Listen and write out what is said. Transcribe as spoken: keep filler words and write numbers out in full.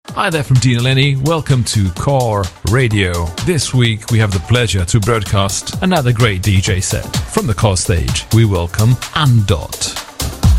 Hi there from Dean Lenny. Welcome to Core Radio. This week we have the pleasure to broadcast another great D J set. From the Core stage, we welcome Andot.